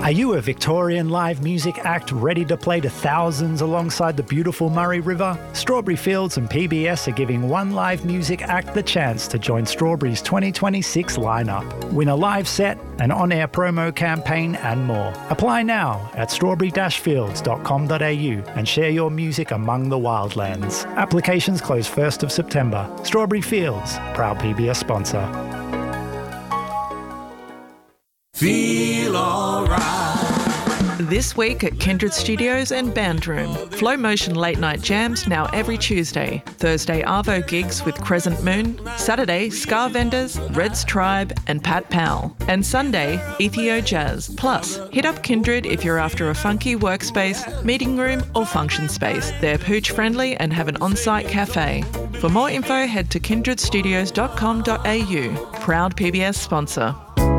Are you a Victorian live music act ready to play to thousands alongside the beautiful Murray River? Strawberry Fields and PBS are giving one live music act the chance to join Strawberry's 2026 lineup. Win a live set, an on-air promo campaign and more. Apply now at strawberry-fields.com.au and share your music among the wildlands. Applications close 1st of September. Strawberry Fields, proud PBS sponsor. Feel alright. This week at Kindred Studios and Band Room. Flow Motion late night jams now every Tuesday. Thursday Arvo gigs with Crescent Moon. Saturday Scar Vendors, Red's Tribe and Pat Powell. And Sunday Ethio Jazz. Plus, hit up Kindred if you're after a funky workspace, meeting room or function space. They're pooch friendly and have an on-site cafe. For more info head to kindredstudios.com.au. Proud PBS sponsor.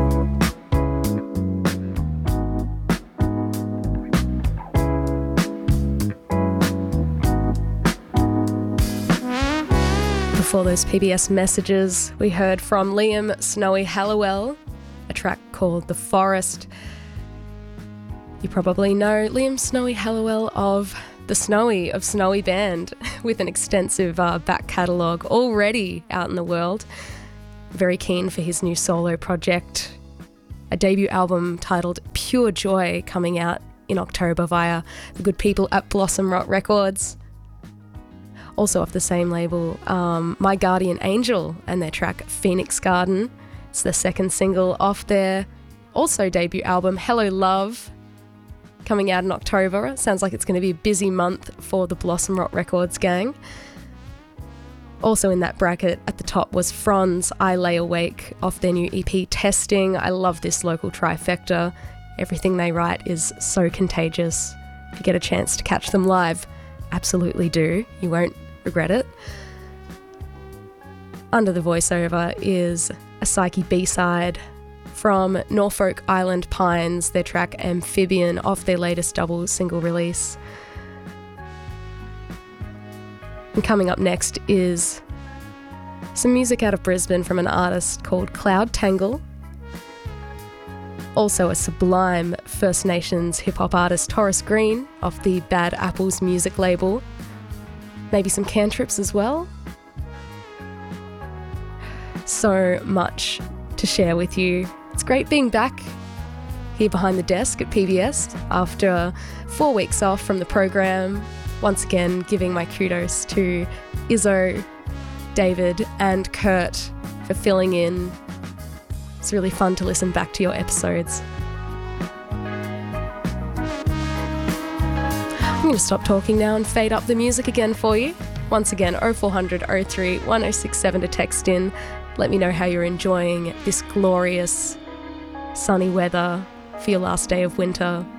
Before those PBS messages, we heard from Liam Snowy Hallowell, a track called The Forest. You probably know Liam Snowy Hallowell of the Snowy Band, with an extensive back catalogue already out in the world. Very keen for his new solo project, a debut album titled Pure Joy, coming out in October via the good people at Blossom Rock Records. Also off the same label, My Guardian Angel and their track Phoenix Garden. It's the second single off their also debut album Hello Love, coming out in October. Sounds like it's going to be a busy month for the Blossom Rock Records gang. Also in that bracket at the top was Franz I Lay Awake off their new EP Testing. I love this local trifecta. Everything they write is so contagious. If you get a chance to catch them live, absolutely do. You won't regret it. Under the voiceover is a Psyche B-side from Norfolk Island Pines, their track Amphibian off their latest double single release. And coming up next is some music out of Brisbane from an artist called Cloud Tangle. Also a sublime First Nations hip-hop artist, Horace Green, off the Bad Apples music label. Maybe some Cantrips as well. So much to share with you. It's great being back here behind the desk at PBS after 4 weeks off from the program. Once again, giving my kudos to Izzo, David and Kurt for filling in. It's really fun to listen back to your episodes. I'm going to stop talking now and fade up the music again for you. Once again, 0400 03 1067 to text in. Let me know how you're enjoying this glorious sunny weather for your last day of winter.